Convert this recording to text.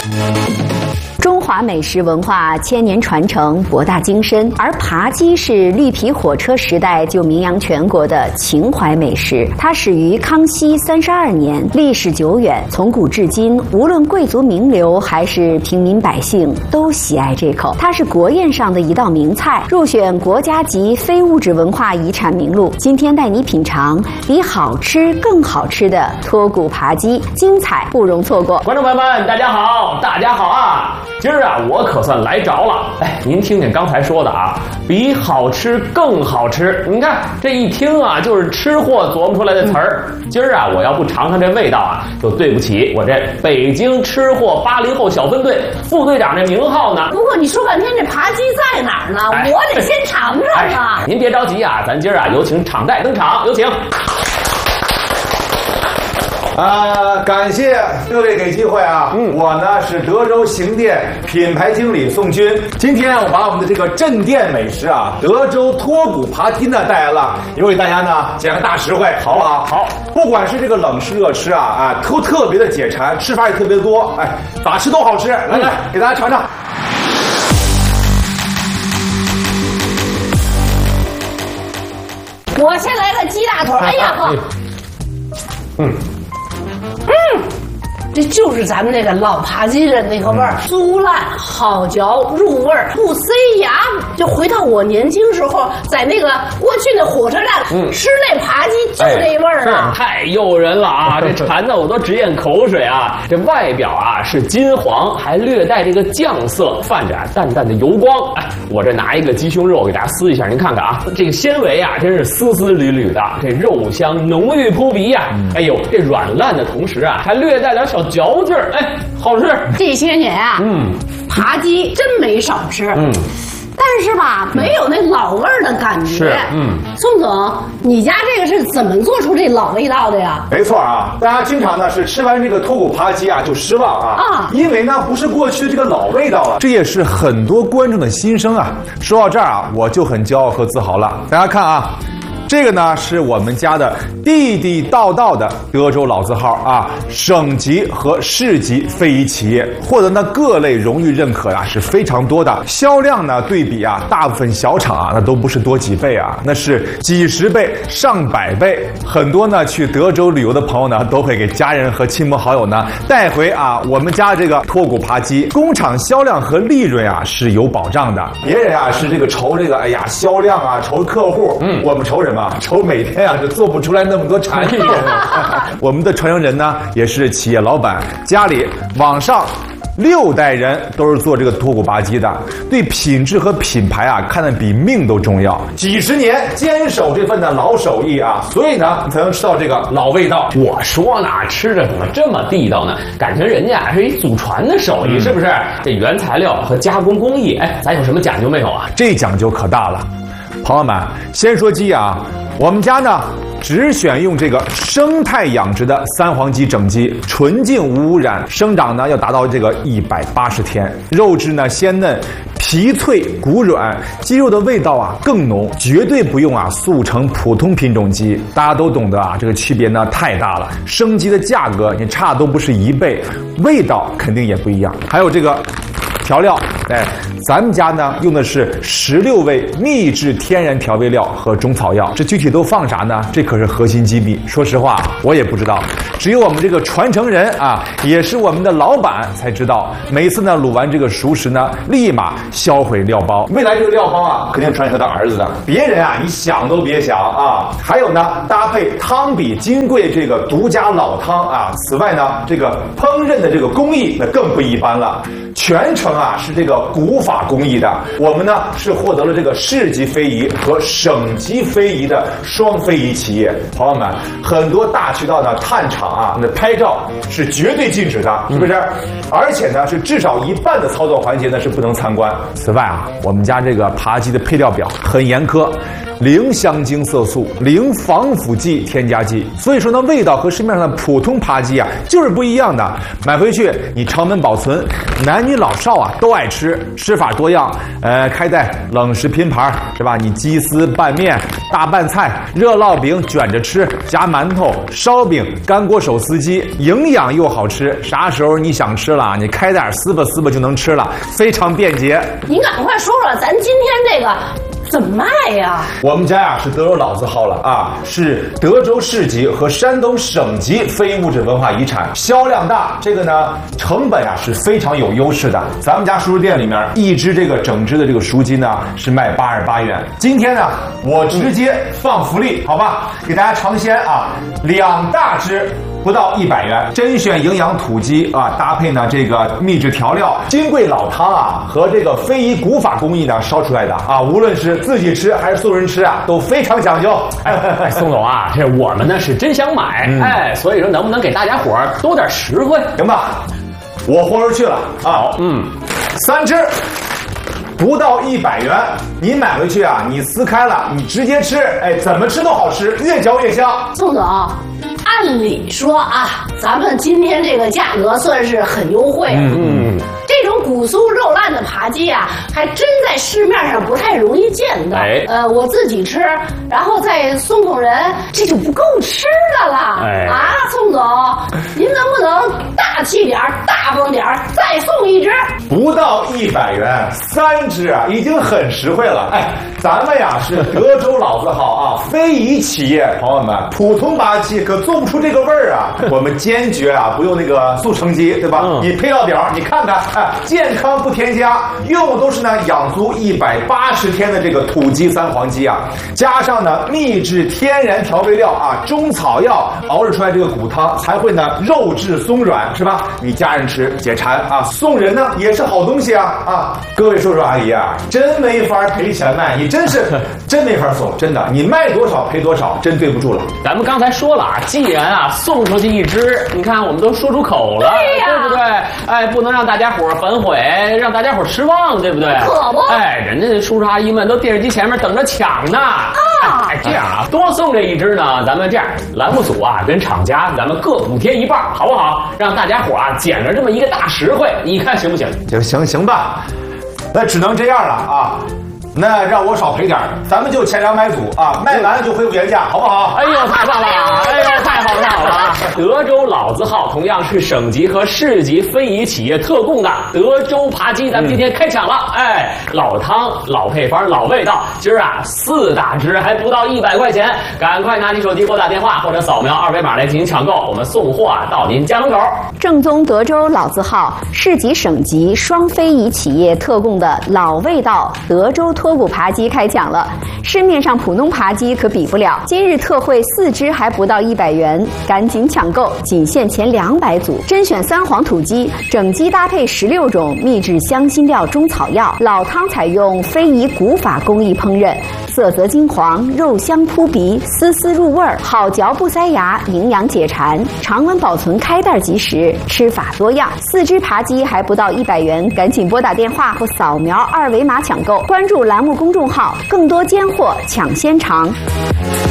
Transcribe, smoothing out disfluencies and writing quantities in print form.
中华美食文化千年传承，博大精深，而扒鸡是绿皮火车时代就名扬全国的情怀美食。它始于康熙32年，历史久远，从古至今，无论贵族名流还是平民百姓都喜爱这口。它是国宴上的一道名菜，入选国家级非物质文化遗产名录。今天带你品尝比好吃更好吃的脱骨扒鸡，精彩不容错过。 观众朋友们，大家好，大家好啊！今儿啊，我可算来着了。哎，您听听刚才说的啊，比好吃更好吃。你看这一听啊，就是吃货琢磨出来的词儿。今儿啊，我要不尝尝这味道啊，就对不起我这北京吃货80后小分队副队长这名号呢。 不过你说半天这扒鸡在哪儿呢？我得先尝尝啊！ 您别着急啊，咱今儿啊，有请场代登场，有请。 感谢各位给机会啊！我呢是德州行店品牌经理宋军。今天我把我们的这个镇店美食啊，德州脱骨扒鸡呢带来了，也为大家呢讲个大实惠，好不好？好，不管是这个冷吃热吃啊，都特别的解馋，吃法也特别多，哎，咋吃都好吃。来，给大家尝尝。 我先来个鸡大腿，哎呀呵，这就是咱们那个老扒鸡的那个味儿，酥烂好嚼，入味儿不塞牙。就回到我年轻时候，在那个过去那火车站吃那扒鸡，就这味儿啊， 太诱人了啊！这馋的我都直咽口水啊！这外表啊是金黄，还略带这个酱色，泛着淡淡的油光。哎，我这拿一个鸡胸肉给大家撕一下，您看看啊，这个纤维啊真是丝丝缕缕的，这肉香浓郁扑鼻呀！哎呦，这软烂的同时啊，还略带点小嚼劲儿，哎，好吃。 这些年啊，扒鸡真没少吃，但是吧，没有那老味儿的感觉。 是， 宋总，你家这个是怎么做出这老味道的呀？ 没错啊，大家经常呢是吃完这个脱骨扒鸡啊就失望啊，因为呢不是过去的这个老味道了。这也是很多观众的心声啊。说到这儿啊，我就很骄傲和自豪了。大家看啊。这个呢是我们家的地地道道的德州老字号啊，省级和市级非遗企业，获得呢各类荣誉认可啊是非常多的。销量呢对比啊大部分小厂啊那都不是多几倍啊，那是几十倍、上百倍。很多呢去德州旅游的朋友呢都会给家人和亲朋好友呢带回啊我们家这个脱骨扒鸡。工厂销量和利润啊是有保障的。别人啊是这个愁这个哎呀销量啊愁客户，我们愁什么？愁每天啊就做不出来那么多产品。我们的传承人呢也是企业老板，家里往上6代人都是做这个脱骨扒鸡的，对品质和品牌啊看得比命都重要。几十年坚守这份的老手艺啊，所以呢才能吃到这个老味道。 我说呢，吃着怎么这么地道呢？感情人家是一祖传的手艺，是不是？这原材料和加工工艺，哎，咱有什么讲究没有啊？ 这讲究可大了。朋友们，先说鸡啊，我们家呢只选用这个生态养殖的三黄鸡整鸡，纯净无污染，生长呢要达到这个180天，肉质呢鲜嫩，皮脆骨软，鸡肉的味道啊更浓，绝对不用啊速成普通品种鸡。大家都懂得啊，这个区别呢太大了，生鸡的价格你差都不是1倍，味道肯定也不一样。还有这个调料，哎，咱们家呢用的是16味秘制天然调味料和中草药，这具体都放啥呢？这可是核心机密。说实话，我也不知道，只有我们这个传承人啊，也是我们的老板才知道。每次呢卤完这个熟食呢，立马销毁料包。未来这个料包啊，肯定传给他的儿子的，别人啊你想都别想啊。还有呢，搭配汤比金贵这个独家老汤啊。此外呢，这个烹饪的这个工艺那更不一般了。全程啊是这个古法工艺的，我们呢是获得了这个市级非遗和省级非遗的双非遗企业。朋友们，很多大渠道的探厂啊，那拍照是绝对禁止的，是不是？而且呢是至少1半的操作环节呢是不能参观。此外啊，我们家这个扒鸡的配料表很严苛。 零香精色素、零防腐剂添加剂，所以说呢，味道和市面上的普通扒鸡啊就是不一样的。买回去你常温保存，男女老少啊都爱吃，吃法多样，开袋冷食拼盘是吧？你鸡丝拌面、大拌菜、热烙饼卷着吃，夹馒头、烧饼、干锅手撕鸡，营养又好吃。啥时候你想吃了，你开袋撕吧撕吧就能吃了，非常便捷。 您赶快说说，咱今天这个怎么卖呀？ 我们家呀是德州老字号了啊，是德州市级和山东省级非物质文化遗产，销量大。这个呢，成本呀是非常有优势的。咱们家熟食店里面一只这个整只的这个熟鸡呢是卖88元。今天呢，我直接放福利，好吧，给大家尝鲜啊，2大只。不到100元，甄选营养土鸡啊，搭配呢这个秘制调料，金贵老汤啊和这个非遗古法工艺呢烧出来的啊，无论是自己吃还是送人吃啊，都非常讲究。 宋总啊，这我们呢是真想买，所以说能不能给大家伙儿多点实惠？ 行吧，我豁出去了啊，3只。不到100元，你买回去啊，你撕开了，你直接吃，哎，怎么吃都好吃，越嚼越香。 宋总，按理说啊，咱们今天这个价格算是很优惠。这种骨酥肉烂的扒鸡啊，还真在市面上不太容易见到。我自己吃，然后再送人，这就不够吃的了。啊，宋总，您能不能大气点、大方点，再送1只？ 不到100元，3只啊，已经很实惠了。哎，咱们呀是德州老字号啊，非遗企业，朋友们，普通扒鸡可做不出这个味儿啊。我们坚决啊不用那个速成鸡，对吧？你配料表你看看，哎，健康不添加，用的都是呢养足180天的这个土鸡三黄鸡啊，加上呢秘制天然调味料啊，中草药熬制出来这个骨汤才会呢肉质松软，是吧？你家人吃解馋啊，送人呢也是好东西啊！各位叔叔阿姨啊，真没法赔钱卖，你真是真没法送，真的，你卖多少赔多少，真对不住了。 咱们刚才说了啊，既然啊送出去1只，你看我们都说出口了，对不对？哎，不能让大家伙反悔，让大家伙失望，对不对？ 可不， 哎，人家叔叔阿姨们都电视机前面等着抢呢。哎，这样啊，多送这1只呢，咱们这样，栏目组啊跟厂家咱们各补贴1半，好不好？让大家伙啊捡着这么一个大实惠，你看行不行？ 行吧，那只能这样了啊。那让我少赔点，咱们就前200组啊，卖完了就恢复原价，好不好？ 哎呦，太棒了！哎呦，太好了！德州老字号同样是省级和市级非遗企业特供的德州扒鸡，咱们今天开抢了！哎，老汤、老配方、老味道，今儿啊4大只还不到100块钱，赶快拿起手机拨打电话或者扫描2维码来进行抢购，我们送货啊到您家门口。 正宗德州老字号、市级省级双非遗企业特供的老味道德州脱骨扒鸡开抢了，市面上普通扒鸡可比不了。今日特惠4只还不到100元，赶紧抢购，仅限前200组。甄选3黄土鸡，整鸡搭配16种秘制香辛料中草药，老汤采用非遗古法工艺烹饪，色泽金黄，肉香扑鼻，丝丝入味儿，好嚼不塞牙，营养解馋，常温保存，开袋即食，吃法多样。4只扒鸡还不到100元，赶紧拨打电话或扫描2维码抢购，关注栏目公众号，更多尖货抢先尝。